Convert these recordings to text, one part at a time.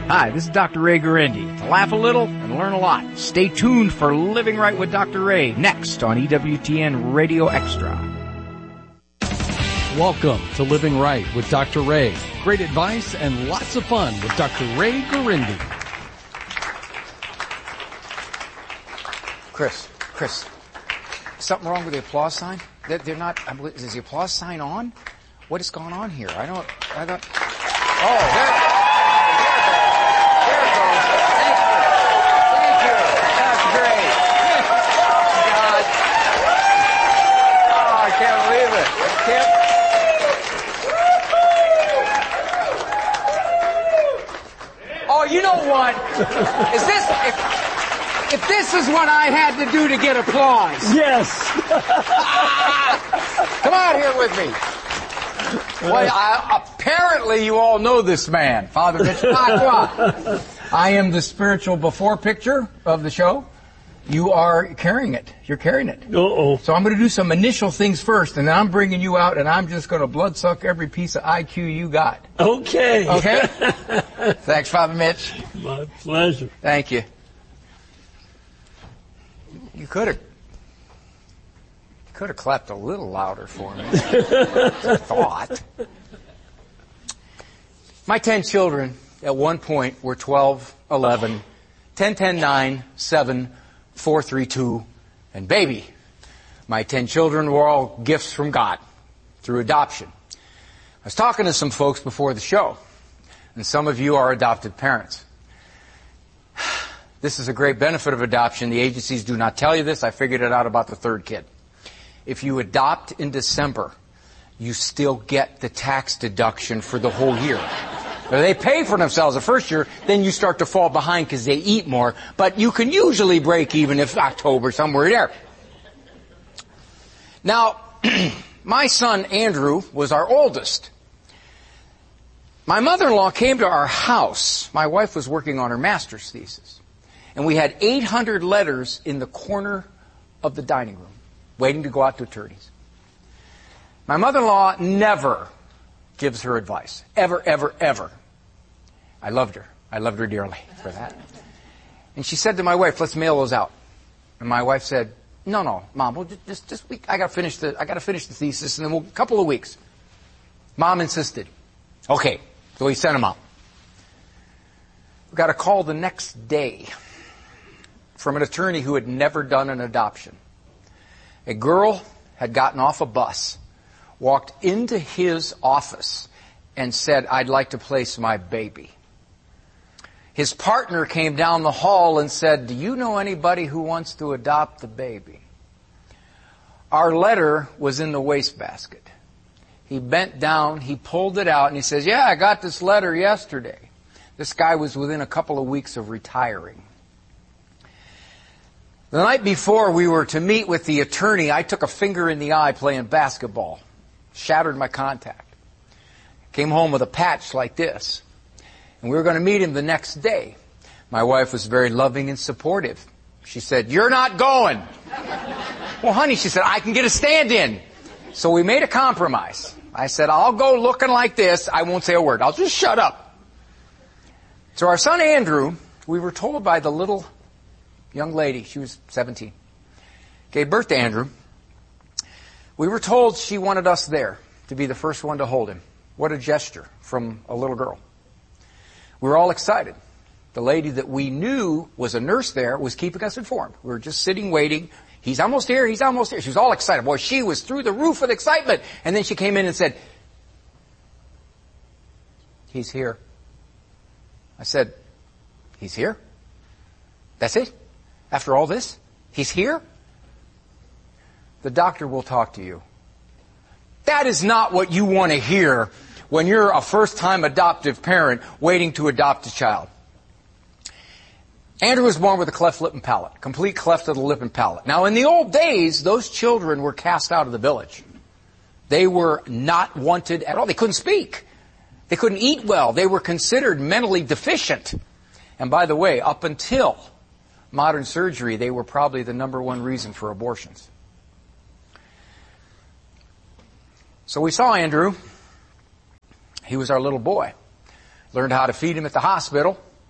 Hi, this is Dr. Ray Guarendi. To laugh a little and learn a lot. Stay tuned for Living Right with Dr. Ray, next on EWTN Radio Extra. Welcome to Living Right with Dr. Ray. Great advice and lots of fun with Dr. Ray Guarendi. Chris, something wrong with the applause sign? They're not, is the applause sign on? What is going on here? Oh, there it goes. Thank you. That's great. God. Oh, I can't believe it. Oh, you know what? If this is what I had to do to get applause. Yes. Come out here with me. Well, apparently you all know this man, Father Mitch Pacwa. I am the spiritual before picture of the show. You are carrying it. You're carrying it. Uh-oh. So I'm going to do some initial things first, and then I'm bringing you out, and I'm just going to bloodsuck every piece of IQ you got. Okay. Okay? Thanks, Father Mitch. My pleasure. Thank you. You could have clapped a little louder for me. I thought. My 10 children at one point were 12, 11, 10, 10, 9, 7, 4, 3, 2, and baby. My 10 children were all gifts from God through adoption. I was talking to some folks before the show, and some of you are adopted parents. This is a great benefit of adoption. The agencies do not tell you this. I figured it out about the third kid. If you adopt in December, you still get the tax deduction for the whole year. Now, they pay for themselves the first year, then you start to fall behind because they eat more. But you can usually break even if October, somewhere there. Now, my son Andrew was our oldest. My mother-in-law came to our house. My wife was working on her master's thesis. And we had 800 letters in the corner of the dining room, waiting to go out to attorneys. My mother-in-law never gives her advice. Ever, ever, ever. I loved her. I loved her dearly for that. And she said to my wife, let's mail those out. And my wife said, no, Mom, we'll I gotta finish the thesis, and then a couple of weeks. Mom insisted. Okay. So he sent them out. We got a call the next day from an attorney who had never done an adoption. A girl had gotten off a bus, walked into his office, and said, I'd like to place my baby. His partner came down the hall and said, do you know anybody who wants to adopt the baby? Our letter was in the wastebasket. He bent down, he pulled it out, and he says, yeah, I got this letter yesterday. This guy was within a couple of weeks of retiring. The night before we were to meet with the attorney, I took a finger in the eye playing basketball. Shattered my contact. Came home with a patch like this. And we were going to meet him the next day. My wife was very loving and supportive. She said, you're not going. Well, honey, she said, I can get a stand-in. So we made a compromise. I said, I'll go looking like this. I won't say a word. I'll just shut up. So our son Andrew, we were told by the little young lady, she was 17, gave birth to Andrew. We were told she wanted us there to be the first one to hold him. What a gesture from a little girl. We were all excited. The lady that we knew was a nurse there was keeping us informed. We were just sitting waiting. He's almost here, he's almost here. She was all excited. Boy, she was through the roof with excitement. And then she came in and said, he's here. I said, he's here? That's it? After all this? He's here? The doctor will talk to you. That is not what you want to hear when you're a first-time adoptive parent waiting to adopt a child. Andrew was born with a cleft lip and palate, complete cleft of the lip and palate. Now, in the old days, those children were cast out of the village. They were not wanted at all. They couldn't speak. They couldn't eat well. They were considered mentally deficient. And by the way, up until modern surgery, they were probably the number one reason for abortions. So we saw Andrew. He was our little boy. Learned how to feed him at the hospital.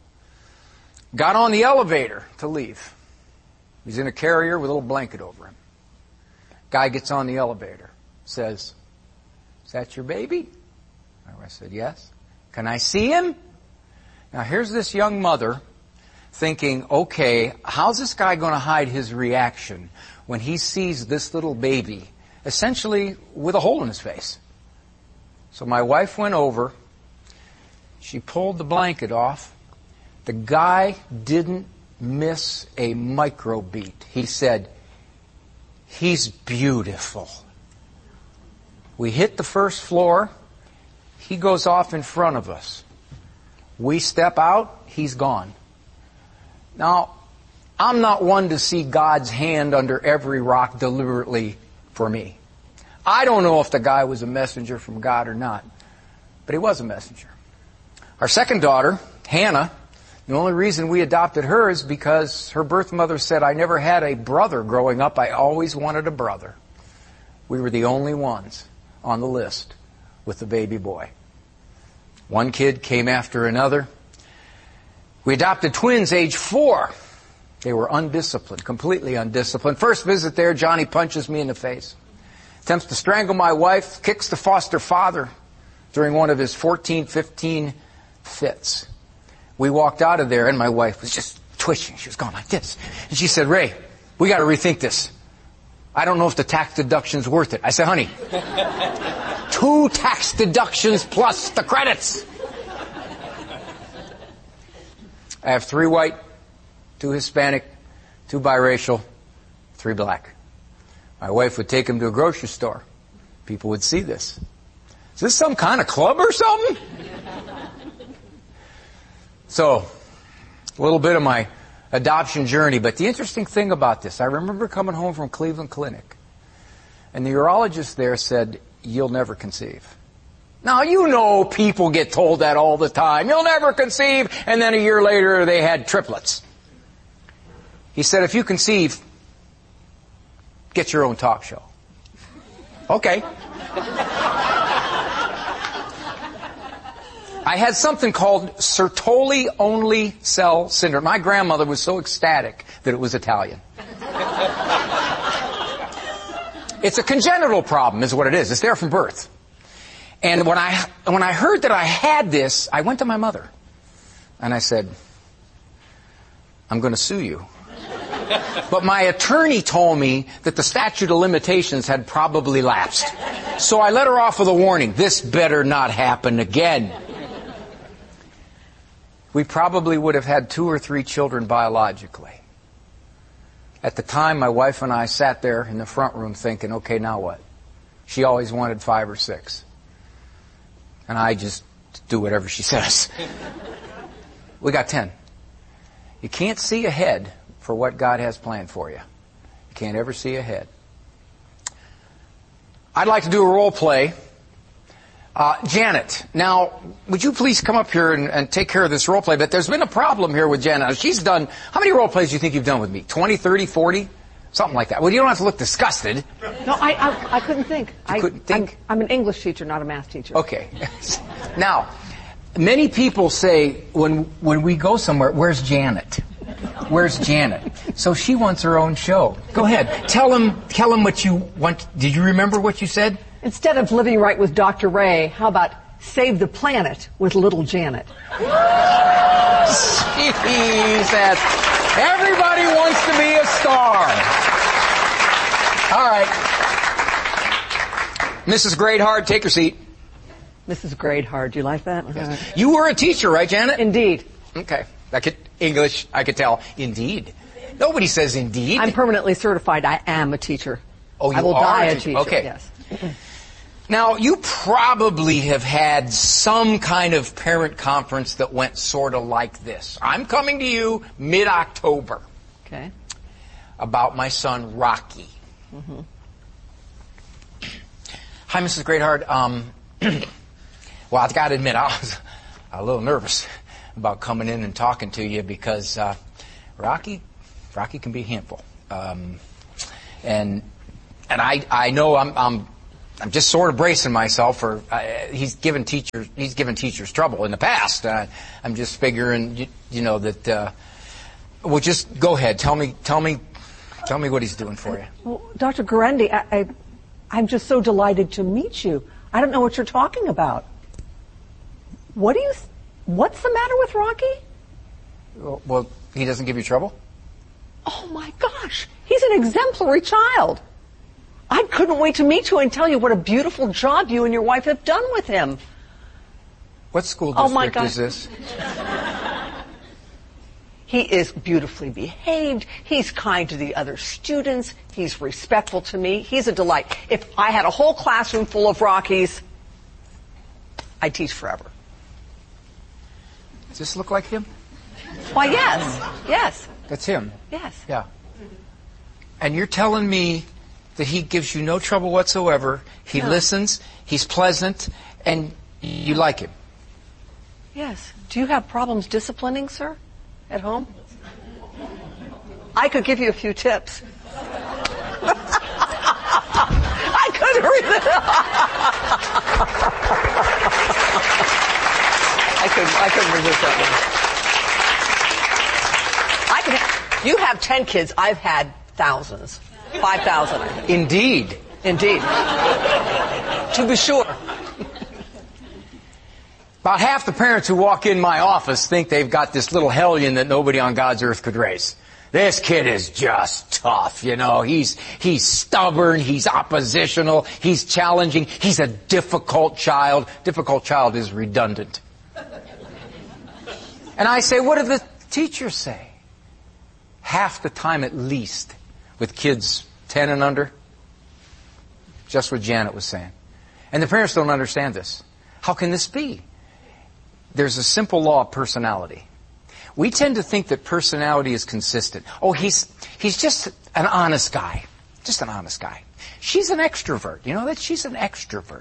got on the elevator to leave. He's in a carrier with a little blanket over him. Guy gets on the elevator, says, "Is that your baby?" I said, "Yes." "Can I see him?" Now here's this young mother thinking, okay, how's this guy going to hide his reaction when he sees this little baby essentially with a hole in his face? So my wife went over. She pulled the blanket off. The guy didn't miss a microbeat. He said, "He's beautiful." We hit the first floor. He goes off in front of us. We step out. He's gone. Now, I'm not one to see God's hand under every rock deliberately for me. I don't know if the guy was a messenger from God or not, but he was a messenger. Our second daughter, Hannah, the only reason we adopted her is because her birth mother said, "I never had a brother growing up. I always wanted a brother." We were the only ones on the list with the baby boy. One kid came after another. We adopted twins age 4. They were undisciplined, completely undisciplined. First visit there, Johnny punches me in the face. Attempts to strangle my wife, kicks the foster father during one of his 14, 15 fits. We walked out of there and my wife was just twitching. She was going like this. And she said, "Ray, we got to rethink this. I don't know if the tax deduction's worth it." I said, "Honey, 2 tax deductions plus the credits." I have 3 white, 2 Hispanic, 2 biracial, 3 black. My wife would take him to a grocery store. People would see this. Is this some kind of club or something? So, a little bit of my adoption journey. But the interesting thing about this, I remember coming home from Cleveland Clinic, and the urologist there said, "You'll never conceive." Now, you know people get told that all the time. "You'll never conceive." And then a year later, they had triplets. He said, "If you conceive, get your own talk show." Okay. I had something called Sertoli-only cell syndrome. My grandmother was so ecstatic that it was Italian. It's a congenital problem is what it is. It's there from birth. And when I heard that I had this, I went to my mother. And I said, "I'm going to sue you." But my attorney told me that the statute of limitations had probably lapsed. So I let her off with a warning. This better not happen again. We probably would have had 2 or 3 children biologically. At the time, my wife and I sat there in the front room thinking, okay, now what? She always wanted 5 or 6. And I just do whatever she says. We got 10. You can't see ahead for what God has planned for you. You can't ever see ahead. I'd like to do a role play. Janet, now, would you please come up here and take care of this role play? But there's been a problem here with Janet. She's done, how many role plays do you think you've done with me? 20, 30, 40? Something like that. Well, you don't have to look disgusted. No, I couldn't think. You couldn't think? I'm an English teacher, not a math teacher. Okay. Now, many people say when we go somewhere, where's Janet? Where's Janet? So she wants her own show. Go ahead. Tell him what you want. Did you remember what you said? Instead of Living Right with Dr. Ray, how about Save the Planet with Little Janet? She said, everybody wants to be a star. All right. Mrs. Greatheart, take your seat. Mrs. Greatheart, do you like that? Yes. You were a teacher, right, Janet? Indeed. Okay. English, I could tell. Indeed. Nobody says indeed. I'm permanently certified. I am a teacher. Oh, you I will are die a teacher. Okay. Yes. Now, you probably have had some kind of parent conference that went sort of like this. I'm coming to you mid-October. Okay. About my son, Rocky. Mm-hmm. Hi, Mrs. Greatheart. Well, I've got to admit, I was a little nervous about coming in and talking to you because Rocky can be a handful. And I know I'm just sort of bracing myself for he's given teachers trouble in the past. I'm just figuring, that Well, just go ahead. Tell me what he's doing for you. Well, Dr. Guarendi, I'm just so delighted to meet you. I don't know what you're talking about. What's the matter with Rocky? Well, he doesn't give you trouble? Oh my gosh, he's an exemplary child. I couldn't wait to meet you and tell you what a beautiful job you and your wife have done with him. What school Oh my district is God. this? He is beautifully behaved. He's kind to the other students. He's respectful to me. He's a delight. If I had a whole classroom full of Rockies, I'd teach forever. Does this look like him? Why, yes, That's him. yes. Yeah. And you're telling me that he gives you no trouble whatsoever, he listens, he's pleasant, and you like him? Yes. Do you have problems disciplining, sir, at home? I could give you a few tips. I couldn't resist. I couldn't resist that one. You have 10 kids. I've had thousands. 5,000. Indeed. To be sure. About half the parents who walk in my office think they've got this little hellion that nobody on God's earth could raise. This kid is just tough, you know. He's stubborn, he's oppositional, he's challenging, he's a difficult child. Difficult child is redundant. And I say, what do the teachers say? Half the time at least with kids 10 and under. Just what Janet was saying. And the parents don't understand this. How can this be? There's a simple law of personality. We tend to think that personality is consistent. Oh, he's just an honest guy. Just an honest guy. She's an extrovert. You know that? She's an extrovert.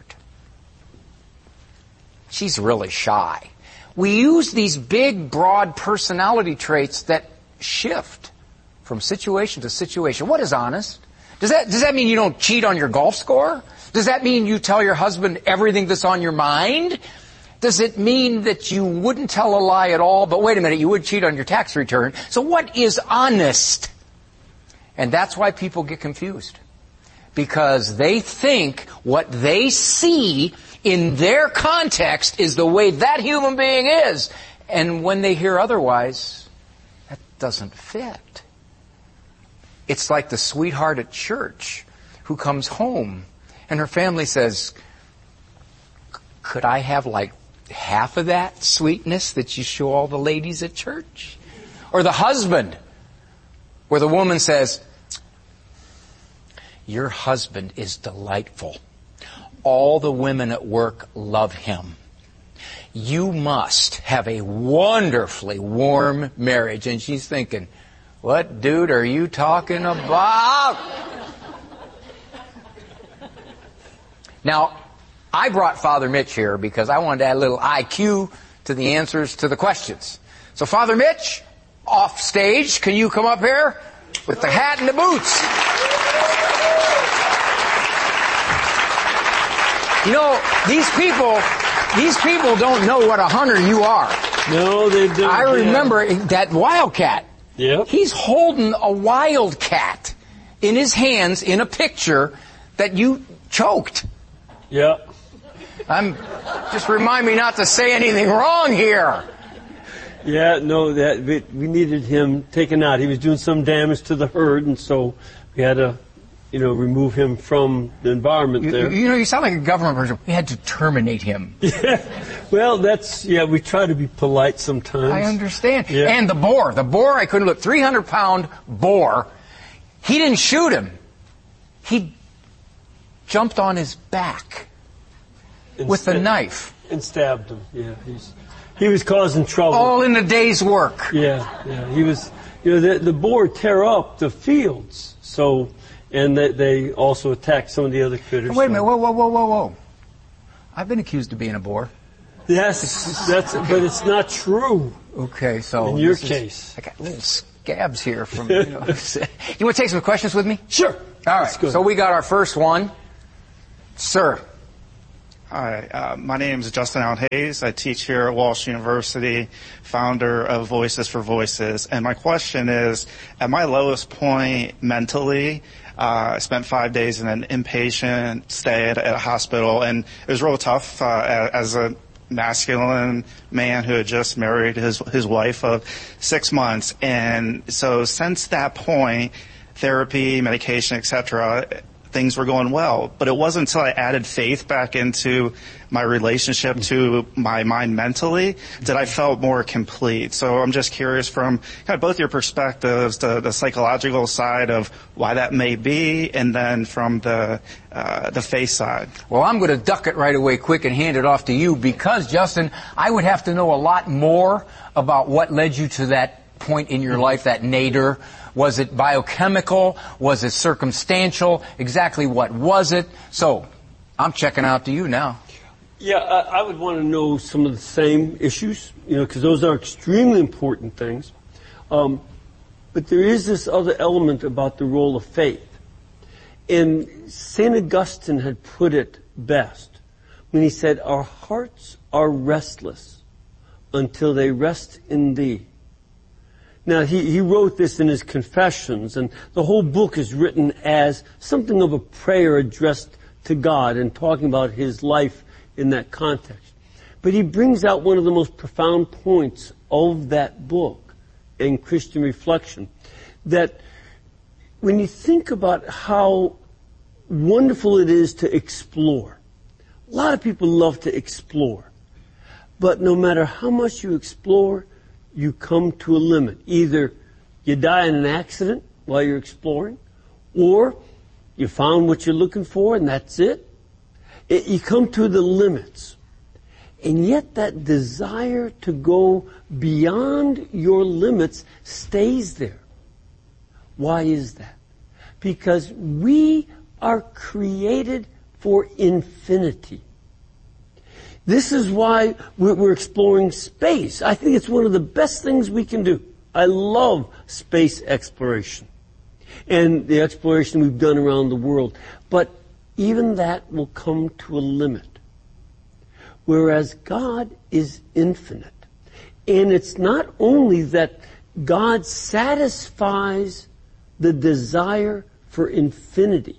She's really shy. We use these big, broad personality traits that shift from situation to situation. What is honest? Does that mean you don't cheat on your golf score? Does that mean you tell your husband everything that's on your mind? Does it mean that you wouldn't tell a lie at all, but wait a minute, you would cheat on your tax return? So what is honest? And that's why people get confused. Because they think what they see in their context is the way that human being is. And when they hear otherwise, that doesn't fit. It's like the sweetheart at church who comes home and her family says, could I have like half of that sweetness that you show all the ladies at church? Or the husband, where the woman says, your husband is delightful. All the women at work love him. You must have a wonderfully warm marriage. And she's thinking, what dude are you talking about? Now, I brought Father Mitch here because I wanted to add a little IQ to the answers to the questions. So Father Mitch, off stage, can you come up here with the hat and the boots? You know, these people don't know what a hunter you are. No, they don't. I remember that wildcat. Yep. He's holding a wildcat in his hands in a picture that you choked. Yeah. Just remind me not to say anything wrong here. Yeah, no, that we needed him taken out. He was doing some damage to the herd, and so we had to, remove him from the environment there. You sound like a government person. We had to terminate him. Yeah. Well, we try to be polite sometimes. I understand. Yeah. And the boar, I couldn't look. 300-pound boar. He didn't shoot him. He jumped on his back with a knife. And stabbed him. Yeah, he was causing trouble. All in a day's work. Yeah. He was, the boar tear up the fields. So, and they also attack some of the other critters. Wait a minute, whoa. I've been accused of being a bore. Yes, but it's not true. Okay, so in your case, I got little scabs here from. You want to take some questions with me? Sure. All right. So we got our first one, sir. Hi, my name is Justin Allen Hayes. I teach here at Walsh University, founder of Voices for Voices. And my question is, at my lowest point mentally, I spent 5 days in an inpatient stay at a hospital, and it was real tough as a masculine man who had just married his wife of 6 months. And so since that point, therapy, medication, etc., things were going well. But it wasn't until I added faith back into my relationship to my mind mentally that I felt more complete. So I'm just curious from kind of both your perspectives, the psychological side of why that may be, and then from the faith side. Well, I'm going to duck it right away quick and hand it off to you because, Justin, I would have to know a lot more about what led you to that point in your life, that nadir. Was it biochemical? Was it circumstantial? Exactly what was it? So, I'm checking out to you now. Yeah, I would want to know some of the same issues, because those are extremely important things. But there is this other element about the role of faith. And St. Augustine had put it best when he said, "Our hearts are restless until they rest in thee." Now, he wrote this in his Confessions, and the whole book is written as something of a prayer addressed to God and talking about his life in that context. But he brings out one of the most profound points of that book in Christian reflection, that when you think about how wonderful it is to explore, a lot of people love to explore, but no matter how much you explore, you come to a limit. Either you die in an accident while you're exploring, or you found what you're looking for and that's it. You come to the limits. And yet that desire to go beyond your limits stays there. Why is that? Because we are created for infinity. This is why we're exploring space. I think it's one of the best things we can do. I love space exploration and the exploration we've done around the world. But even that will come to a limit. Whereas God is infinite. And it's not only that God satisfies the desire for infinity,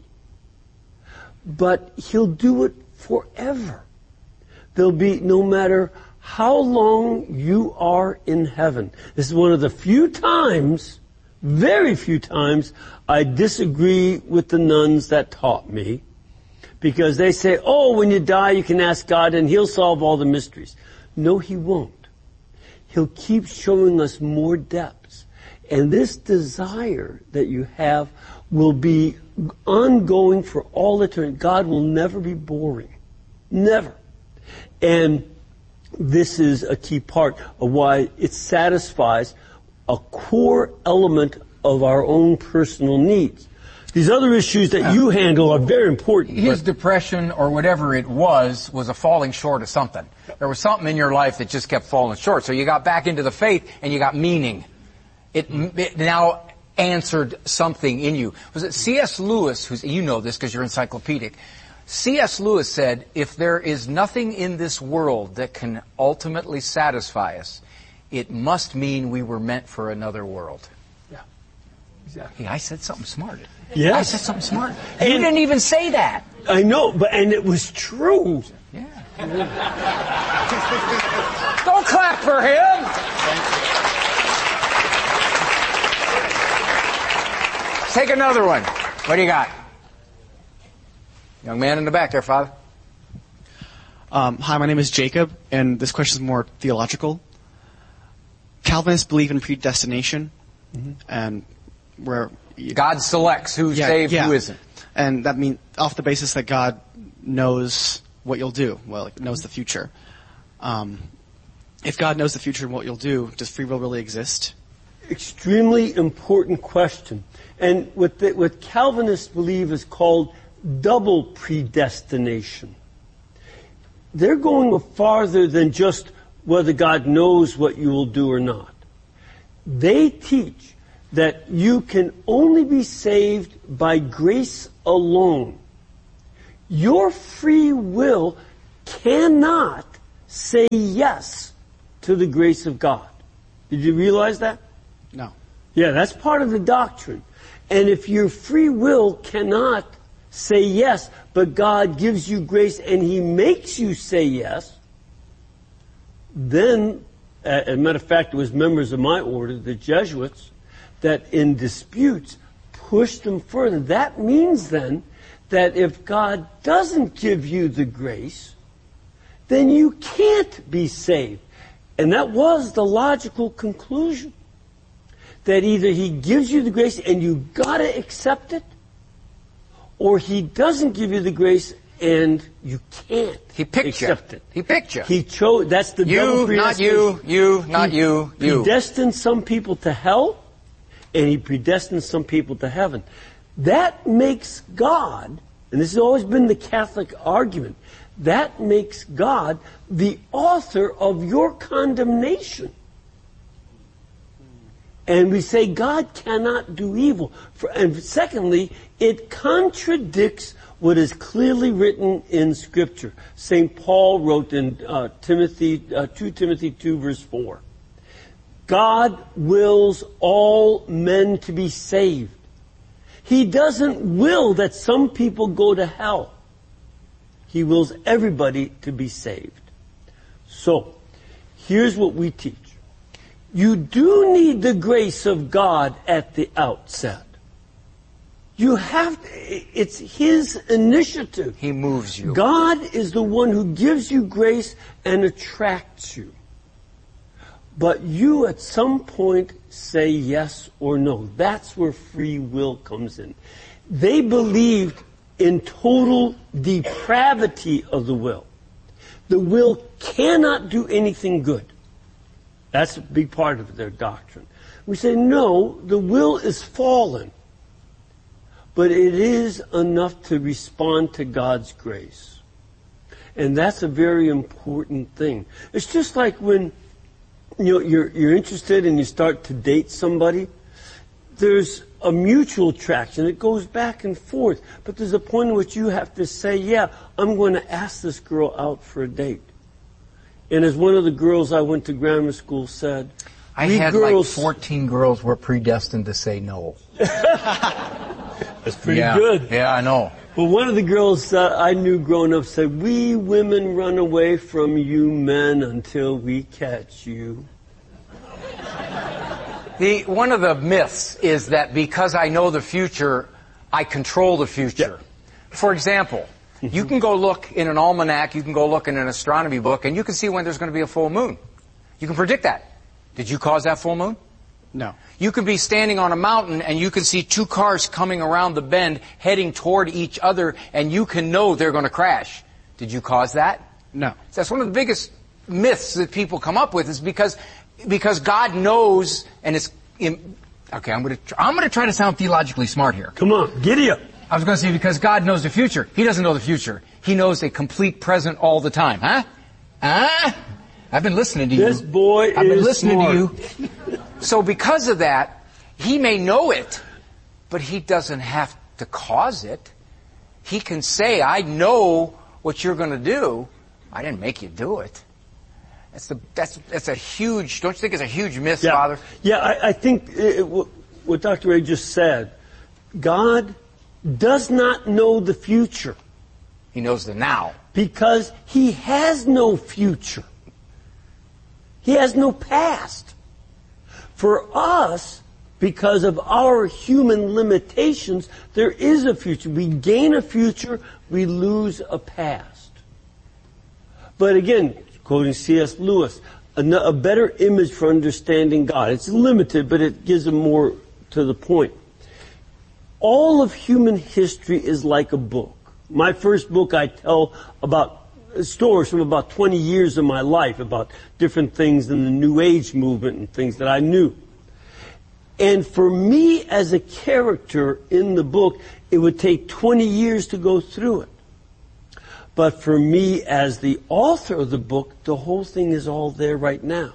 but He'll do it forever. There'll be, no matter how long you are in heaven. This is one of the few times, very few times, I disagree with the nuns that taught me. Because they say, oh, when you die you can ask God and He'll solve all the mysteries. No, He won't. He'll keep showing us more depths. And this desire that you have will be ongoing for all eternity. God will never be boring. Never. And this is a key part of why it satisfies a core element of our own personal needs. These other issues that you handle are very important. His depression or whatever it was a falling short of something. There was something in your life that just kept falling short. So you got back into the faith and you got meaning. It now answered something in you. Was it C.S. Lewis, you know this because you're encyclopedic. C.S. Lewis said, if there is nothing in this world that can ultimately satisfy us, it must mean we were meant for another world. Yeah, exactly. Hey, I said something smart. Yes. I said something smart. And you didn't even say that. I know, and it was true. Yeah. Don't clap for him. Take another one. What do you got? Young man in the back there, Father. Hi, my name is Jacob, and this question is more theological. Calvinists believe in predestination, and where God selects who's saved, who isn't. And that means off the basis that God knows what you'll do, knows the future. If God knows the future and what you'll do, does free will really exist? Extremely important question. And what Calvinists believe is called double predestination. They're going farther than just whether God knows what you will do or not. They teach that you can only be saved by grace alone. Your free will cannot say yes to the grace of God. Did you realize that? No. Yeah, that's part of the doctrine. And if your free will cannot say yes, but God gives you grace and He makes you say yes, then, as a matter of fact, it was members of my order, the Jesuits, that in disputes pushed them further. That means then that if God doesn't give you the grace, then you can't be saved. And that was the logical conclusion. That either He gives you the grace and you gotta accept it, or He doesn't give you the grace and you can't accept it. He picked you. He chose, that's the double predestination. You. He predestined some people to hell, and He predestined some people to heaven. That makes God, and this has always been the Catholic argument, that makes God the author of your condemnation. And we say God cannot do evil. And secondly, it contradicts what is clearly written in Scripture. St. Paul wrote in 2 Timothy 2 verse 4. God wills all men to be saved. He doesn't will that some people go to hell. He wills everybody to be saved. So, here's what we teach. You do need the grace of God at the outset. You have to, it's His initiative. He moves you. God is the one who gives you grace and attracts you. But you at some point say yes or no. That's where free will comes in. They believed in total depravity of the will. The will cannot do anything good. That's a big part of their doctrine. We say, no, the will is fallen. But it is enough to respond to God's grace. And that's a very important thing. It's just like when you're interested and you start to date somebody. There's a mutual attraction. It goes back and forth. But there's a point in which you have to say, yeah, I'm going to ask this girl out for a date. And as one of the girls I went to grammar school said, I had like 14 girls were predestined to say no. That's pretty good. Yeah, I know. But one of the girls I knew growing up said, we women run away from you men until we catch you. One of the myths is that because I know the future, I control the future. Yeah. For example, you can go look in an almanac, you can go look in an astronomy book, and you can see when there's going to be a full moon. You can predict that. Did you cause that full moon? No. You can be standing on a mountain and you can see two cars coming around the bend heading toward each other, and you can know they're going to crash. Did you cause that? No. That's one of the biggest myths that people come up with, is because God knows, and it's okay. I'm going to try to sound theologically smart here. Come on, giddy up. I was going to say, because God knows the future. He doesn't know the future. He knows a complete present all the time. Huh? I've been listening to you. This boy I've been is listening smart. to you. So because of that, He may know it, but He doesn't have to cause it. He can say, I know what you're going to do. I didn't make you do it. That's a huge, don't you think it's a huge myth, Yeah. Father? Yeah, I think what Dr. Ray just said, God does not know the future He knows the now. because He has no future. He has no past. For us, because of our human limitations, there is a future. We gain a future, we lose a past. But again, quoting C.S. Lewis, a better image for understanding God. It's limited, but it gives them more to the point. All of human history is like a book. My first book, I tell about stories from about 20 years of my life about different things in the New Age movement and things that I knew. And for me as a character in the book, it would take 20 years to go through it. But for me as the author of the book, the whole thing is all there right now.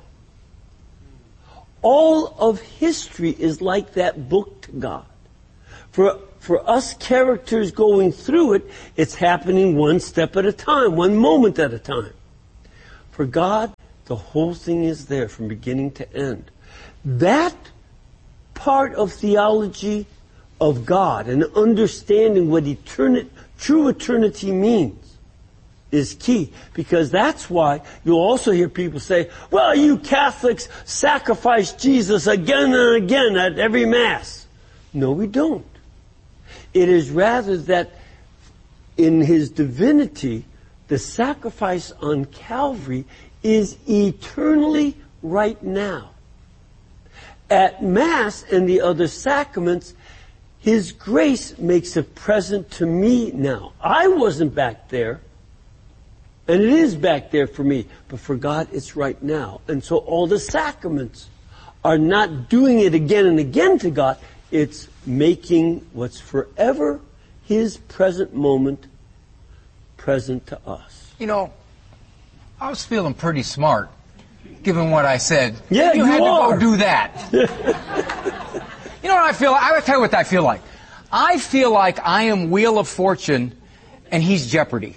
All of history is like that book to God. For for us characters going through it, it's happening one step at a time, one moment at a time. For God, the whole thing is there from beginning to end. That part of theology of God and understanding what true eternity means is key, because that's why you'll also hear people say, well, you Catholics sacrifice Jesus again and again at every Mass. No, we don't. It is rather that in His divinity, the sacrifice on Calvary is eternally right now. At Mass and the other sacraments, His grace makes it present to me now. I wasn't back there, and it is back there for me, but for God it's right now. And so all the sacraments are not doing it again and again to God, it's making what's forever His present moment present to us. You know, I was feeling pretty smart, given what I said. Yeah, you had are. to go do that. You know what I feel like? I will tell you what I feel like. I feel like I am Wheel of Fortune, and he's Jeopardy.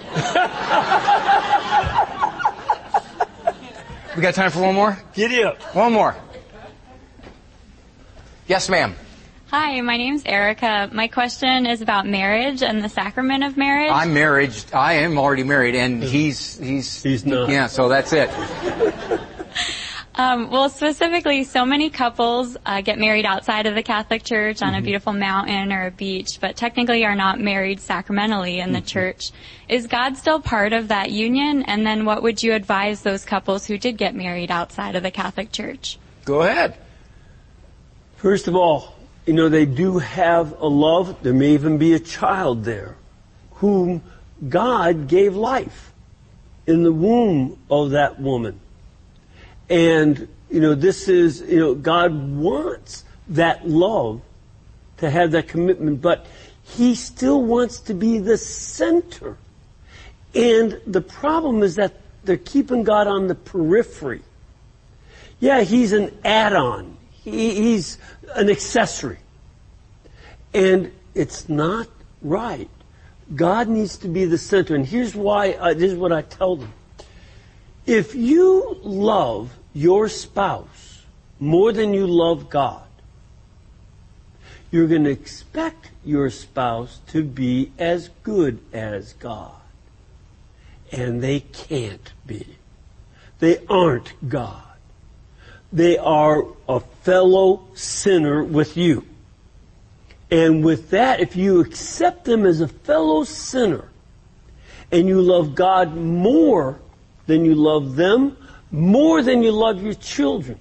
We got time for one more? Giddy up. One more. Yes, ma'am. Hi, my name's Erica. My question is about marriage and the sacrament of marriage. I'm married. I am already married, and he's not. Yeah, so that's it. Well, specifically, so many couples get married outside of the Catholic Church on a beautiful mountain or a beach, but technically are not married sacramentally in the church. Is God still part of that union? And then what would you advise those couples who did get married outside of the Catholic Church? Go ahead. First of all, you know, they do have a love. There may even be a child there whom God gave life in the womb of that woman. And, you know, this is, you know, God wants that love to have that commitment, but He still wants to be the center. And the problem is that they're keeping God on the periphery. Yeah, He's an add-on. He's an accessory. And it's not right. God needs to be the center. And here's why, this is what I tell them. If you love your spouse more than you love God, you're going to expect your spouse to be as good as God. And they can't be. They aren't God. They are a fellow sinner with you. And with that, if you accept them as a fellow sinner, and you love God more than you love them, more than you love your children,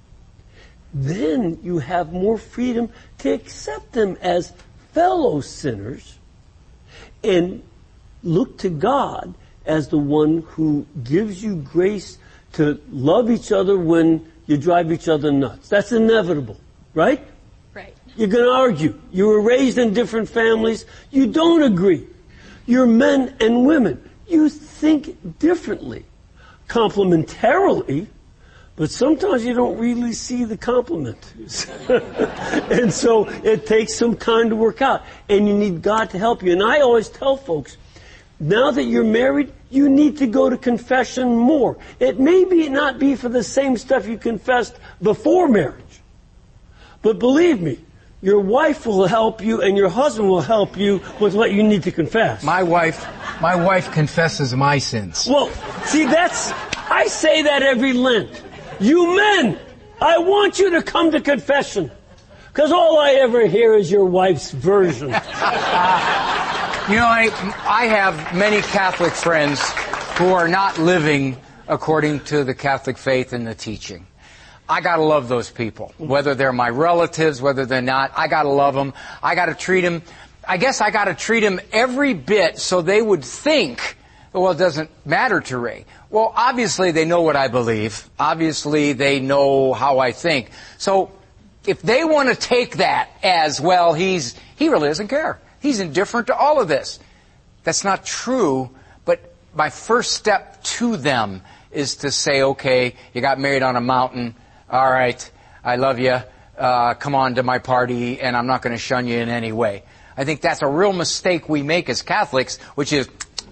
then you have more freedom to accept them as fellow sinners and look to God as the one who gives you grace to love each other when you drive each other nuts. That's inevitable, right? Right. You're going to argue. You were raised in different families. You don't agree. You're men and women. You think differently, complementarily, but sometimes you don't really see the complement. And so it takes some time to work out, and you need God to help you. And I always tell folks, now that you're married, you need to go to confession more. It may not be for the same stuff you confessed before marriage. But believe me, your wife will help you and your husband will help you with what you need to confess. My wife confesses my sins. Well, see, I say that every Lent. You men, I want you to come to confession. Because all I ever hear is your wife's version. You know, I have many Catholic friends who are not living according to the Catholic faith and the teaching. I gotta love those people. Whether they're my relatives, whether they're not, I gotta love them. I gotta treat them, I guess I gotta treat them every bit so they would think, well, it doesn't matter to Ray. Well, obviously they know what I believe. Obviously they know how I think. So, if they want to take that as, well, he really doesn't care. He's indifferent to all of this. That's not true, but my first step to them is to say, okay, you got married on a mountain. All right, I love you. come on to my party and I'm not going to shun you in any way. I think that's a real mistake we make as Catholics, which is,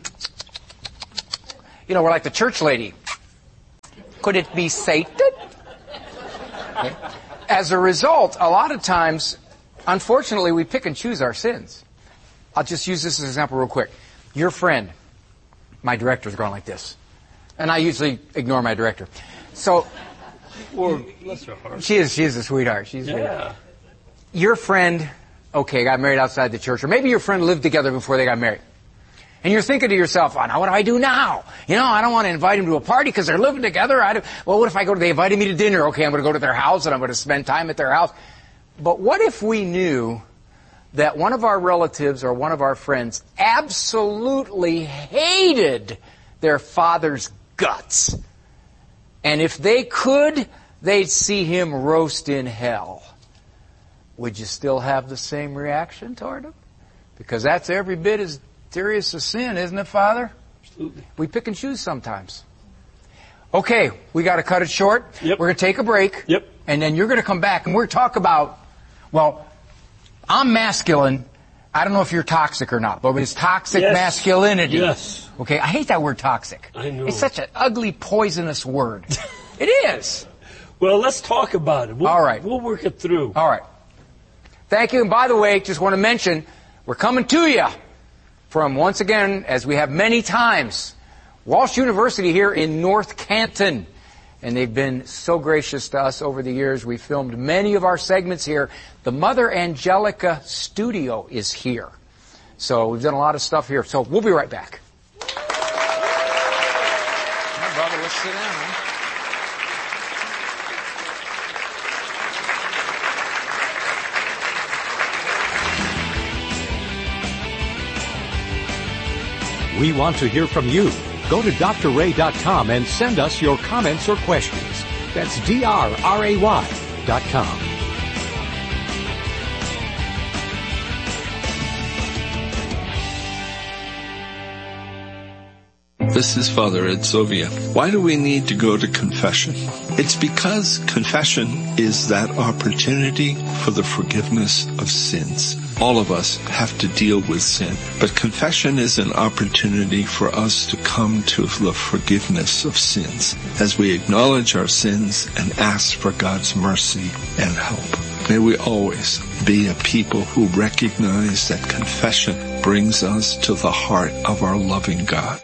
we're like the church lady. Could it be Satan? Okay. As a result, a lot of times, unfortunately, we pick and choose our sins. I'll just use this as an example real quick. Your friend, my director's going like this. And I usually ignore my director. So, Or bless her heart. She is a sweetheart. She's a sweetheart. Your friend, got married outside the church, or maybe your friend lived together before they got married. And you're thinking to yourself, now what do I do now? I don't want to invite them to a party because they're living together. What if they invited me to dinner? Okay, I'm going to go to their house and I'm going to spend time at their house. But what if we knew that one of our relatives or one of our friends absolutely hated their father's guts? And if they could, they'd see him roast in hell. Would you still have the same reaction toward him? Because that's every bit as serious a sin, isn't it, Father? Absolutely. We pick and choose sometimes. Okay, we got to cut it short. Yep. We're going to take a break. Yep. And then you're going to come back and we're going to talk about, I'm masculine. I don't know if you're toxic or not, but it's toxic masculinity. Yes. Okay, I hate that word toxic. I know. It's such an ugly, poisonous word. It is. Well, let's talk about it. All right. We'll work it through. All right. Thank you. And by the way, just want to mention, we're coming to you from, once again, as we have many times, Walsh University here in North Canton. And they've been so gracious to us over the years. We filmed many of our segments here. The Mother Angelica studio is here. So we've done a lot of stuff here. So we'll be right back. My brother, let's sit down, huh? We want to hear from you. Go to drray.com and send us your comments or questions. That's drray.com. This is Father Ed Sovia. Why do we need to go to confession? It's because confession is that opportunity for the forgiveness of sins. All of us have to deal with sin, but confession is an opportunity for us to come to the forgiveness of sins as we acknowledge our sins and ask for God's mercy and help. May we always be a people who recognize that confession brings us to the heart of our loving God.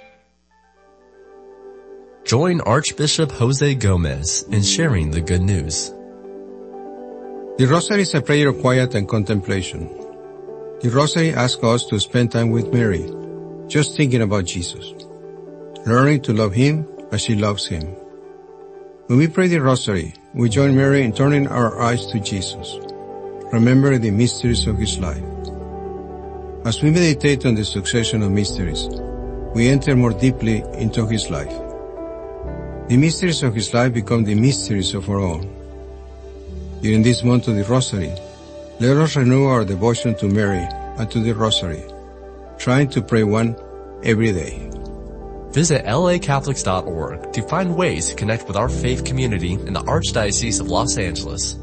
Join Archbishop Jose Gomez in sharing the good news. The Rosary is a prayer of quiet and contemplation. The Rosary asks us to spend time with Mary, just thinking about Jesus, learning to love Him as she loves Him. When we pray the Rosary, we join Mary in turning our eyes to Jesus, remembering the mysteries of His life. As we meditate on the succession of mysteries, we enter more deeply into His life. The mysteries of His life become the mysteries of our own. During this month of the Rosary, let us renew our devotion to Mary and to the Rosary, trying to pray one every day. Visit lacatholics.org to find ways to connect with our faith community in the Archdiocese of Los Angeles.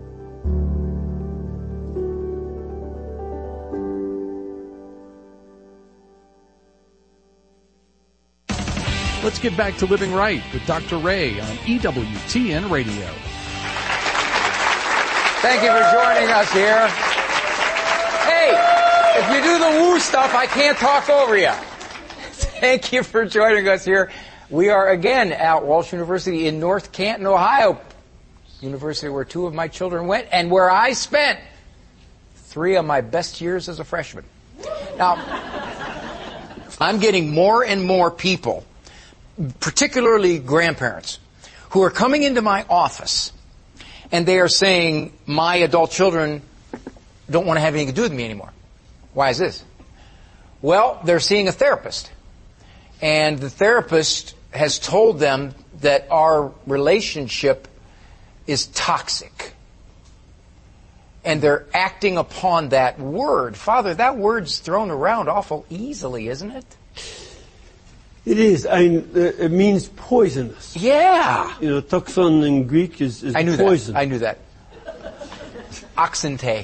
Let's get back to Living Right with Dr. Ray on EWTN Radio. Thank you for joining us here. Hey, if you do the woo stuff, I can't talk over you. Thank you for joining us here. We are again at Walsh University in North Canton, Ohio. University where two of my children went and where I spent 3 of my best years as a freshman. Now, I'm getting more and more people, particularly grandparents, who are coming into my office and they are saying, my adult children don't want to have anything to do with me anymore. Why is this? Well, they're seeing a therapist. And the therapist has told them that our relationship is toxic. And they're acting upon that word. Father, that word's thrown around awful easily, isn't it? It is. It means poisonous. Yeah. Toxon in Greek is I knew poison. That. I knew that. Oxentay.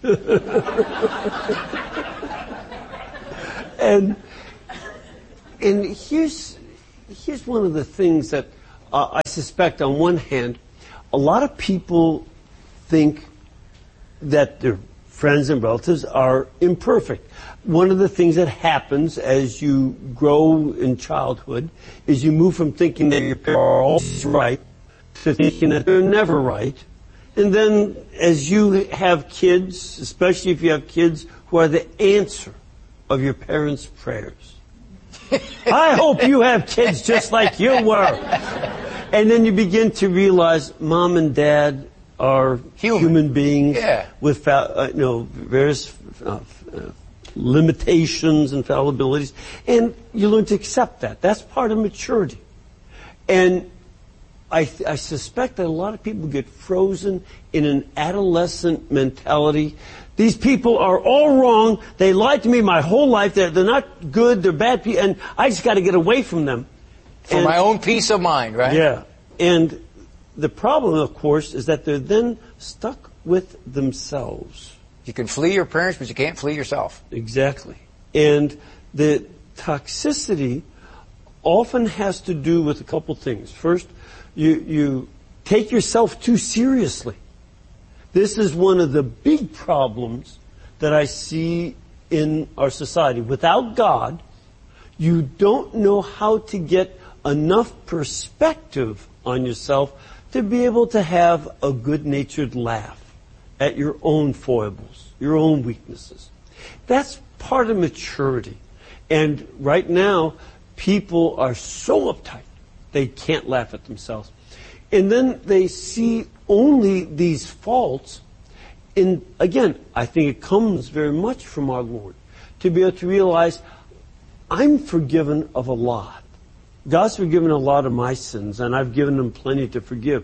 And here's one of the things that I suspect on one hand, a lot of people think that their friends and relatives are imperfect. One of the things that happens as you grow in childhood is you move from thinking that your parents are always right to thinking that they're never right. And then as you have kids, especially if you have kids who are the answer of your parents' prayers. I hope you have kids just like you were. And then you begin to realize mom and dad are human beings with various limitations and fallibilities. And you learn to accept that. That's part of maturity. And I suspect that a lot of people get frozen in an adolescent mentality. These people are all wrong. They lied to me my whole life. They're not good. They're bad people. And I just got to get away from them. For my own peace of mind, right? Yeah. And the problem, of course, is that they're then stuck with themselves. You can flee your parents, but you can't flee yourself. Exactly. And the toxicity often has to do with a couple things. First, you take yourself too seriously. This is one of the big problems that I see in our society. Without God, you don't know how to get enough perspective on yourself to be able to have a good-natured laugh at your own foibles, your own weaknesses. That's part of maturity. And right now, people are so uptight, they can't laugh at themselves. And then they see only these faults. And again, I think it comes very much from our Lord to be able to realize I'm forgiven of a lot. God's forgiven a lot of my sins, and I've given him plenty to forgive.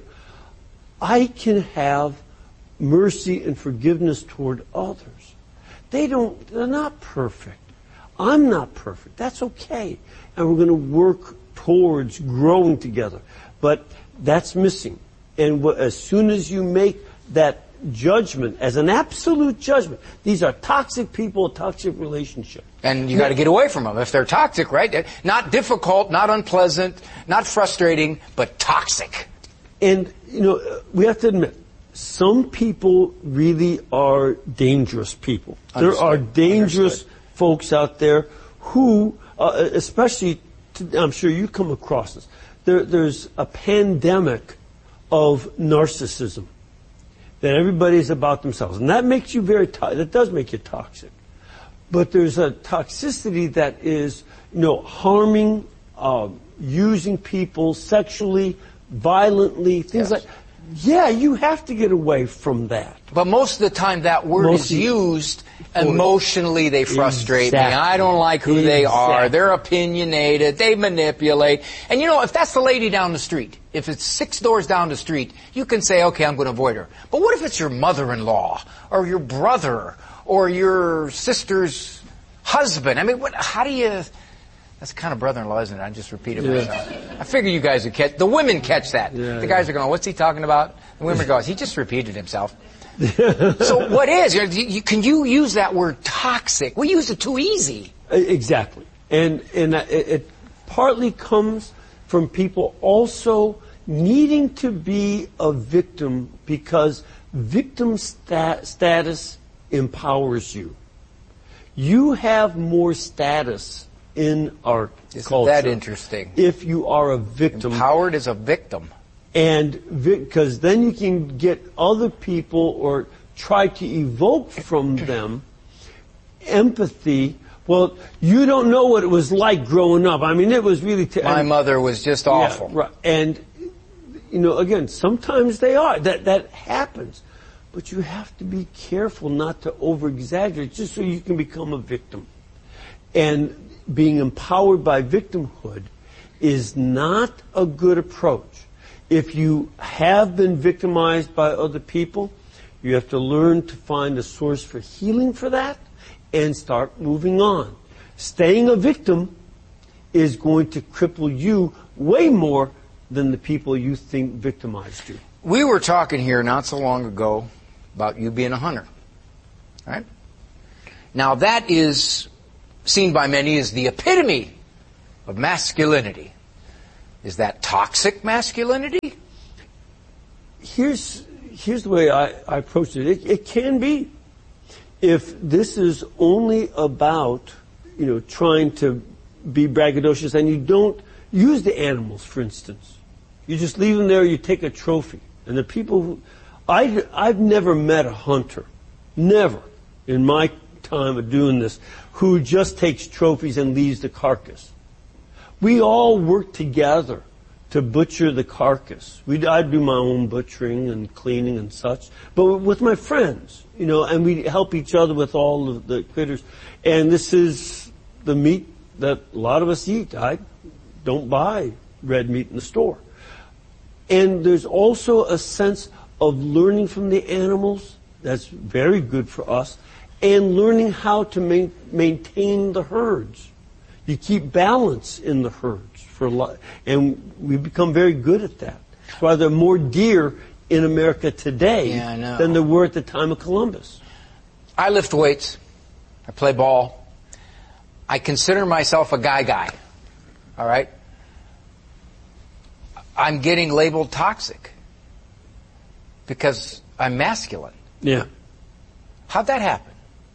I can have mercy and forgiveness toward others. They're not perfect. I'm not perfect. That's okay. And we're going to work towards growing together. But that's missing. And as soon as you make that judgment as an absolute judgment, these are toxic people, toxic relationships. And you got to get away from them if they're toxic, right? Not difficult, not unpleasant, not frustrating, but toxic. And, we have to admit, some people really are dangerous people. There are dangerous folks out there who, especially, I'm sure you come across this, there's a pandemic of narcissism, that everybody's about themselves. And that makes you that does make you toxic. But there's a toxicity that is, harming, using people sexually, violently, things like. Yeah, you have to get away from that. But most of the time that word is used emotionally. They frustrate me. I don't like who they are. They're opinionated. They manipulate. And if that's the lady down the street, if it's 6 doors down the street, you can say, okay, I'm going to avoid her. But what if it's your mother-in-law or your brother or your sister's husband? I mean, how do you... That's the kind of brother-in-law, isn't it? I just repeated myself. I figure you guys would catch... The women catch that. The guys are going, what's he talking about? The women go, he just repeated himself. So what is? Can you use that word toxic? We use it too easy. Exactly. And it partly comes from people also needing to be a victim because victim status empowers you. You have more status in our culture. Isn't that interesting? If you are a victim. Empowered as a victim. And because then you can get other people or try to evoke from them empathy. Well, you don't know what it was like growing up. I mean, it was really... My mother was just awful. Yeah, right. And, again, sometimes they are. That happens. But you have to be careful not to over-exaggerate just so you can become a victim. And being empowered by victimhood is not a good approach. If you have been victimized by other people, you have to learn to find a source for healing for that and start moving on. Staying a victim is going to cripple you way more than the people you think victimized you. We were talking here not so long ago about you being a hunter. Right? Now that is seen by many as the epitome of masculinity. Is that toxic masculinity? Here's the way I approach it. It can be. If this is only about, trying to be braggadocious, and you don't use the animals, for instance. You just leave them there, you take a trophy. And the people who, I've never met a hunter, never, in my time of doing this, who just takes trophies and leaves the carcass. We all work together to butcher the carcass. I do my own butchering and cleaning and such, but with my friends, and we help each other with all of the critters. And this is the meat that a lot of us eat. I don't buy red meat in the store. And there's also a sense of learning from the animals that's very good for us, and learning how to maintain the herds. You keep balance in the herds and we've become very good at that. That's why there are more deer in America today than there were at the time of Columbus. I lift weights. I play ball. I consider myself a guy. All right? I'm getting labeled toxic because I'm masculine. Yeah. How'd that happen?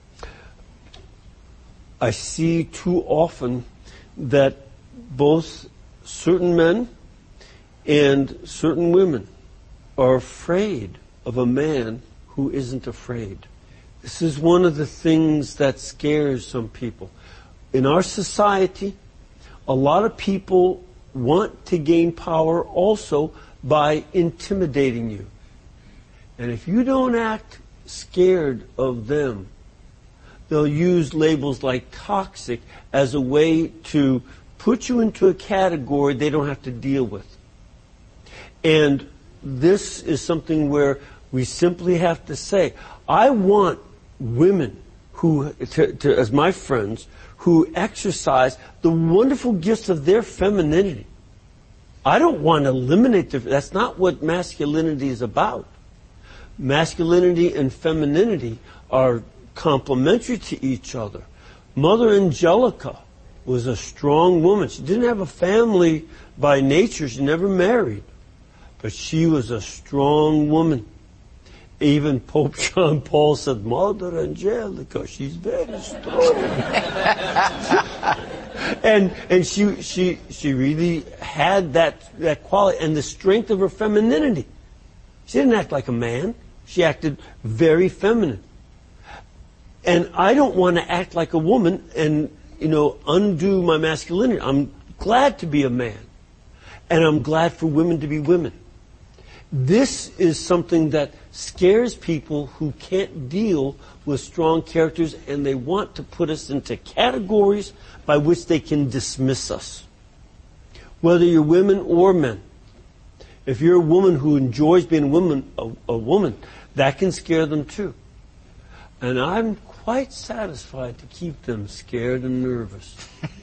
I see too often that both certain men and certain women are afraid of a man who isn't afraid. This is one of the things that scares some people. In our society, a lot of people want to gain power also by intimidating you. And if you don't act scared of them, they'll use labels like toxic as a way to put you into a category they don't have to deal with. And this is something where we simply have to say, I want women who, as my friends, who exercise the wonderful gifts of their femininity. I don't want to eliminate that's not what masculinity is about. Masculinity and femininity are complementary to each other. Mother Angelica was a strong woman. She didn't have a family by nature. She never married. But she was a strong woman. Even Pope John Paul said, Mother Angelica, she's very strong. and she really had that quality and the strength of her femininity. She didn't act like a man. She acted very feminine. And I don't want to act like a woman and, undo my masculinity. I'm glad to be a man. And I'm glad for women to be women. This is something that scares people who can't deal with strong characters, and they want to put us into categories by which they can dismiss us. Whether you're women or men. If you're a woman who enjoys being a woman, that can scare them too. And I'm quite satisfied to keep them scared and nervous.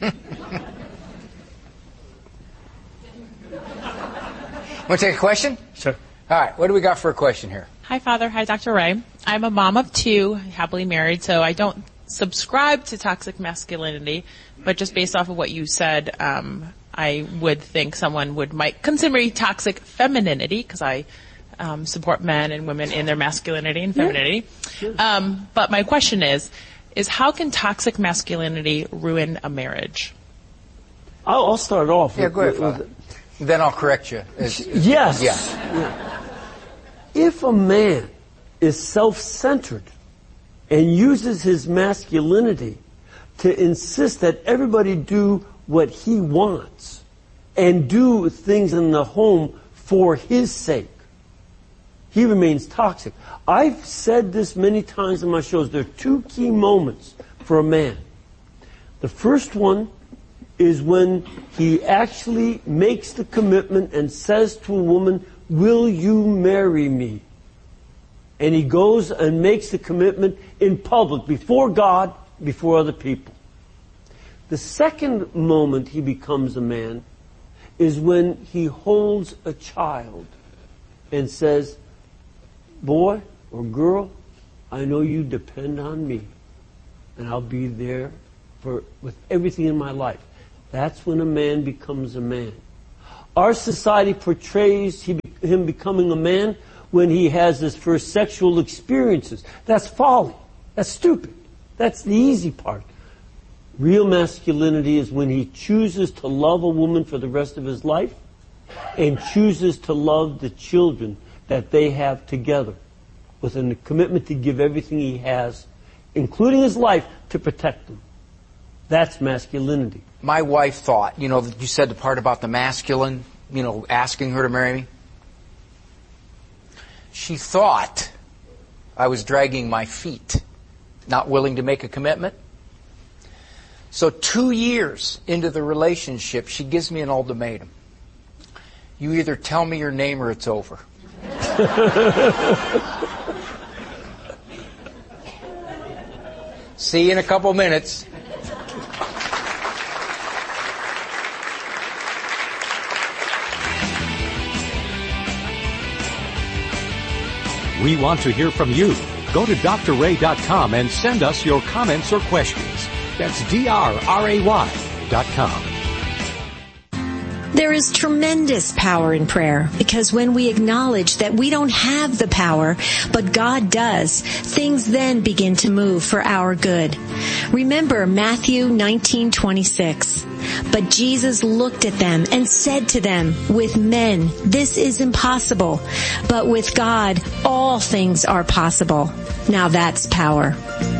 Want to take a question? Sure. All right. What do we got for a question here? Hi, Father. Hi, Dr. Ray. I'm a mom of 2, happily married, so I don't subscribe to toxic masculinity, but just based off of what you said, I would think someone might consider me toxic femininity, because I support men and women in their masculinity and femininity. Yeah. But my question is how can toxic masculinity ruin a marriage? I'll start off. Yeah, go ahead, Father. Then I'll correct you. Yes. Yeah. If a man is self-centered and uses his masculinity to insist that everybody do what he wants and do things in the home for his sake, he remains toxic. I've said this many times in my shows. There are 2 key moments for a man. The first one is when he actually makes the commitment and says to a woman, will you marry me? And he goes and makes the commitment in public, before God, before other people. The second moment he becomes a man is when he holds a child and says, boy, or girl, I know you depend on me, and I'll be there with everything in my life. That's when a man becomes a man. Our society portrays him becoming a man when he has his first sexual experiences. That's folly. That's stupid. That's the easy part. Real masculinity is when he chooses to love a woman for the rest of his life and chooses to love the children that they have together with a commitment to give everything he has, including his life, to protect them. That's masculinity. My wife thought, you said the part about the masculine, asking her to marry me. She thought I was dragging my feet, not willing to make a commitment. So 2 years into the relationship, she gives me an ultimatum. You either tell me your name or it's over. See you in a couple minutes. We want to hear from you. Go to drray.com and send us your comments or questions. That's drray.com. There is tremendous power in prayer because when we acknowledge that we don't have the power, but God does, things then begin to move for our good. Remember Matthew 19:26. But Jesus looked at them and said to them, with men, this is impossible, but with God, all things are possible. Now that's power.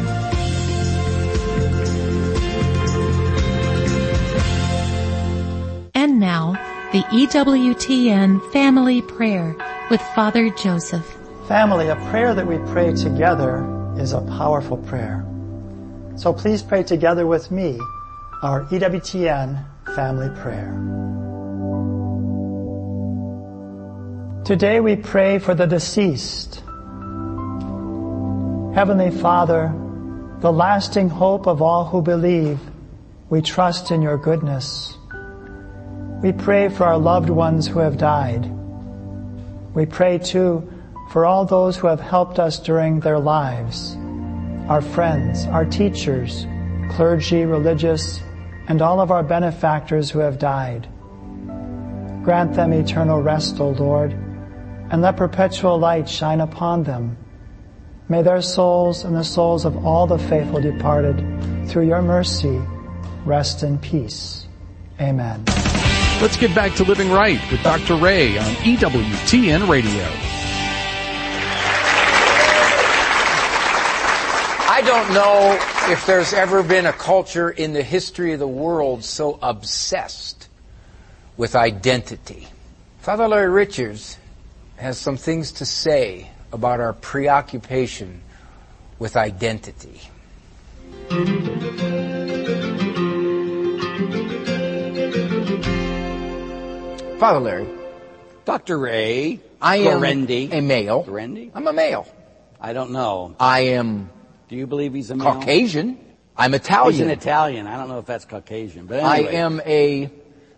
And now, the EWTN Family Prayer with Father Joseph. Family, a prayer that we pray together is a powerful prayer. So please pray together with me our EWTN Family Prayer. Today we pray for the deceased. Heavenly Father, the lasting hope of all who believe, we trust in your goodness. We pray for our loved ones who have died. We pray too for all those who have helped us during their lives, our friends, our teachers, clergy, religious, and all of our benefactors who have died. Grant them eternal rest, O Lord, and let perpetual light shine upon them. May their souls and the souls of all the faithful departed, through your mercy, rest in peace. Amen. Let's get back to Living Right with Dr. Ray on EWTN Radio. I don't know if there's ever been a culture in the history of the world so obsessed with identity. Father Larry Richards has some things to say about our preoccupation with identity. Father Larry. Dr. Ray. I am Gorendi. a male. Gorendi? I'm a male. I don't know. I am... Do you believe he's a male? Caucasian. I'm Italian. He's an Italian. I don't know if that's Caucasian, but anyway. I am a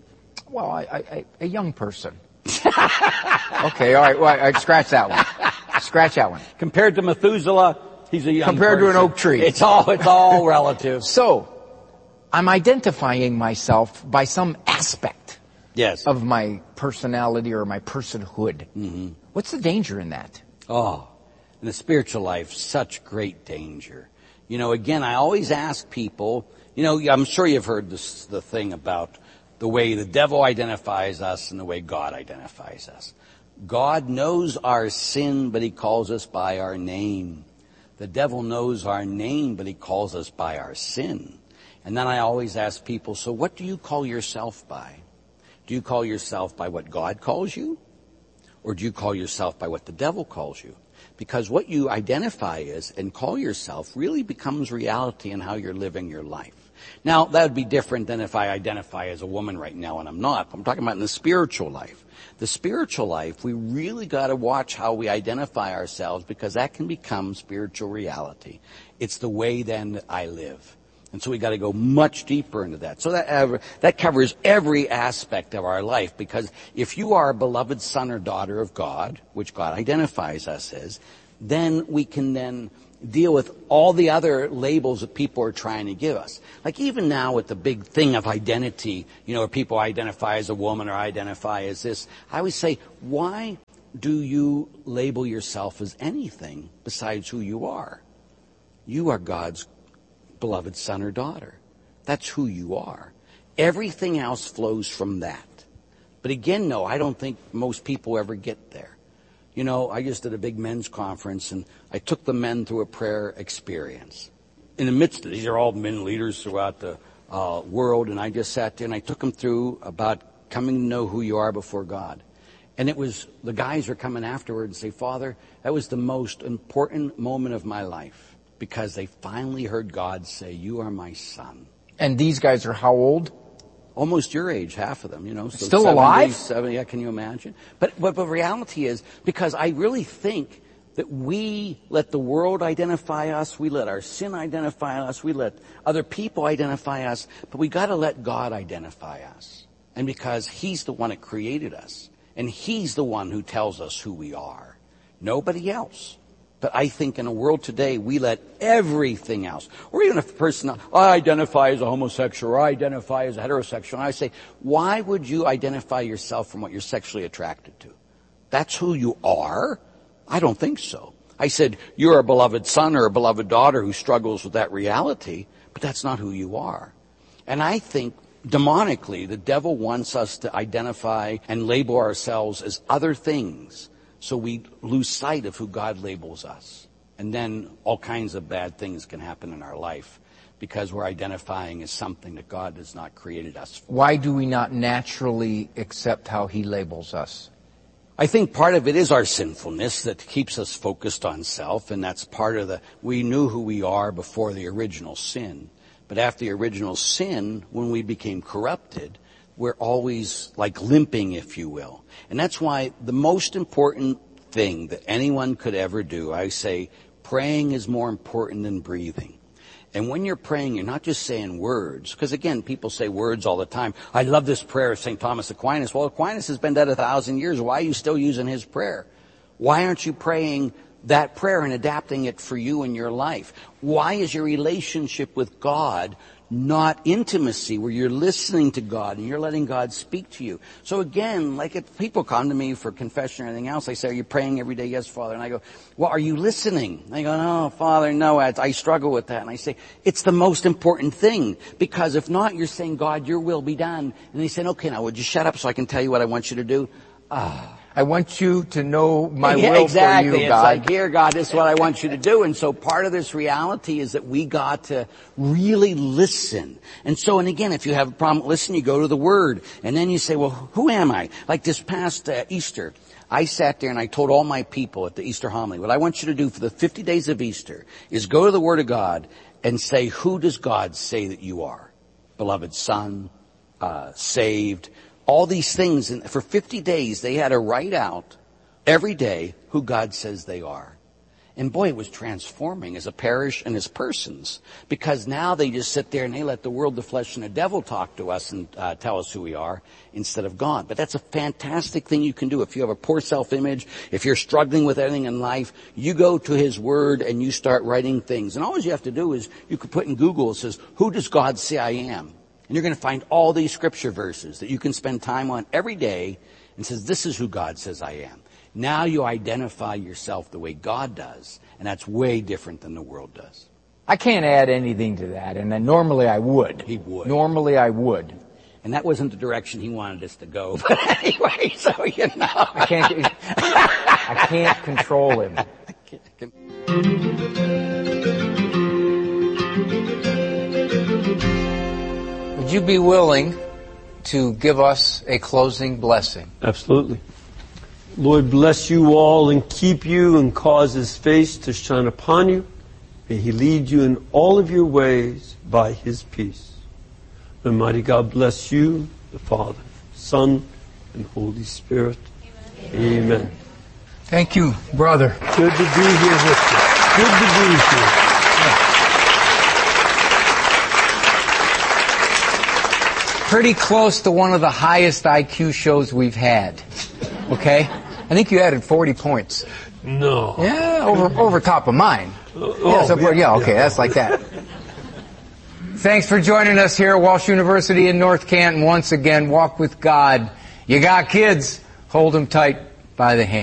young person. Okay, all right. Well, scratch that one. Scratch that one. Compared to Methuselah, he's a young Compared person. to an oak tree. It's all relative. So, I'm identifying myself by some aspect of my personality or my personhood. Mm-hmm. What's the danger in that? Oh, in the spiritual life, such great danger. Again, I always ask people, I'm sure you've heard the thing about the way the devil identifies us and the way God identifies us. God knows our sin, but he calls us by our name. The devil knows our name, but he calls us by our sin. And then I always ask people, so what do you call yourself by? Do you call yourself by what God calls you? Or do you call yourself by what the devil calls you? Because what you identify as and call yourself really becomes reality in how you're living your life. Now, that would be different than if I identify as a woman right now, and I'm not. I'm talking about in the spiritual life. The spiritual life, we really got to watch how we identify ourselves, because that can become spiritual reality. It's the way then that I live. And so we got to go much deeper into that. So that covers every aspect of our life, because if you are a beloved son or daughter of God, which God identifies us as, then we can then deal with all the other labels that people are trying to give us. Like even now with the big thing of identity, where people identify as a woman or identify as this, I always say, why do you label yourself as anything besides who you are? You are God's beloved son or daughter. That's who you are. Everything else flows from that. But again, no, I don't think most people ever get there. I just did a big men's conference, and I took the men through a prayer experience. In the midst of these are all men leaders throughout the world, and I just sat there and I took them through about coming to know who you are before God. And it was, the guys were coming afterward and say, Father, that was the most important moment of my life, because they finally heard God say, you are my son. And these guys are how old? Almost your age, half of them, So still 70, alive? 70, yeah, can you imagine? But the reality is, because I really think that we let the world identify us, we let our sin identify us, we let other people identify us, but we gotta let God identify us. And because He's the one that created us, and He's the one who tells us who we are. Nobody else. But I think in a world today, we let everything else, or even if a person, I identify as a homosexual, or I identify as a heterosexual, and I say, why would you identify yourself from what you're sexually attracted to? That's who you are? I don't think so. I said, you're a beloved son or a beloved daughter who struggles with that reality, but that's not who you are. And I think, demonically, the devil wants us to identify and label ourselves as other things, so we lose sight of who God labels us. And then all kinds of bad things can happen in our life because we're identifying as something that God has not created us for. Why do we not naturally accept how He labels us? I think part of it is our sinfulness that keeps us focused on self, and that's part of we knew who we are before the original sin. But after the original sin, when we became corrupted, we're always like limping, if you will. And that's why the most important thing that anyone could ever do, I say, praying is more important than breathing. And when you're praying, you're not just saying words, because again, people say words all the time. I love this prayer of St. Thomas Aquinas. Well, Aquinas has been dead 1,000 years. Why are you still using his prayer? Why aren't you praying that prayer and adapting it for you in your life? Why is your relationship with God not intimacy, where you're listening to God and you're letting God speak to you? So again, like if people come to me for confession or anything else, they say, are you praying every day? Yes, Father. And I go, well, are you listening? And they go, no, Father, no, I struggle with that. And I say, it's the most important thing, because if not, you're saying, God, your will be done. And they say, okay, now would you shut up so I can tell you what I want you to do? I want you to know my will exactly. for you, It's God. like, here, God, this is what I want you to do. And so part of this reality is that we got to really listen. And so, and again, if you have a problem with listening, you go to the Word. And then you say, well, who am I? Like this past Easter, I sat there and I told all my people at the Easter homily, what I want you to do for the 50 days of Easter is go to the Word of God and say, who does God say that you are? Beloved Son, saved, all these things. And for 50 days, they had to write out every day who God says they are. And boy, it was transforming as a parish and as persons, because now they just sit there and they let the world, the flesh, and the devil talk to us and tell us who we are instead of God. But that's a fantastic thing you can do. If you have a poor self-image, if you're struggling with anything in life, you go to His Word and you start writing things. And all you have to do is you could put in Google, it says, who does God say I am? And you're going to find all these scripture verses that you can spend time on every day and says, this is who God says I am. Now you identify yourself the way God does, and that's way different than the world does. I can't add anything to that, and then normally I would. He would. Normally I would. And that wasn't the direction he wanted us to go. But anyway, so you know. I can't control him. Would you be willing to give us a closing blessing? Absolutely. Lord, bless you all and keep you and cause His face to shine upon you. May He lead you in all of your ways by His peace. May Almighty God bless you, the Father, Son, and Holy Spirit. Amen. Thank you, brother. Good to be here with you. Good to be here. Pretty close to one of the highest IQ shows we've had. Okay? I think you added 40 points. No. Yeah, over top of mine. Okay, that's like that. Thanks for joining us here at Walsh University in North Canton. Once again, walk with God. You got kids, hold them tight by the hand.